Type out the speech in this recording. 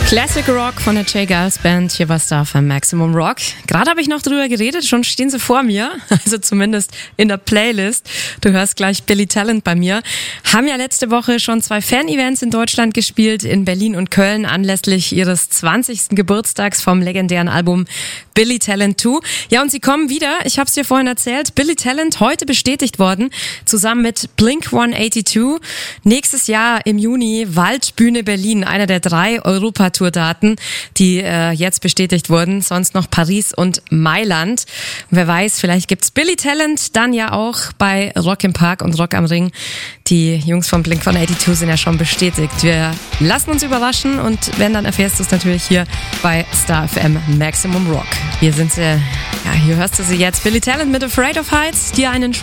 Classic Rock von der J. Giles Band, hier war Star für Maximum Rock. Gerade habe ich noch drüber geredet, schon stehen sie vor mir, also zumindest in der Playlist. Du hörst gleich Billy Talent bei mir. Haben ja letzte Woche schon 2 Fan-Events in Deutschland gespielt, in Berlin und Köln, anlässlich ihres 20. Geburtstags vom legendären Album Billy Talent 2. Ja, und sie kommen wieder, ich habe es dir vorhin erzählt, Billy Talent, heute bestätigt worden, zusammen mit Blink 182. Nächstes Jahr im Juni Waldbühne Berlin, einer der 3 Europatour-Daten, die jetzt bestätigt wurden. Sonst noch Paris und Mailand. Und wer weiß, vielleicht gibt's Billy Talent dann ja auch bei Rock im Park und Rock am Ring. Die Jungs von Blink 182 sind ja schon bestätigt. Wir lassen uns überraschen und wenn, dann erfährst du es natürlich hier bei Star FM Maximum Rock. Hier sind sie, ja, hier hörst du sie jetzt. Billy Talent mit Afraid of Heights, dir einen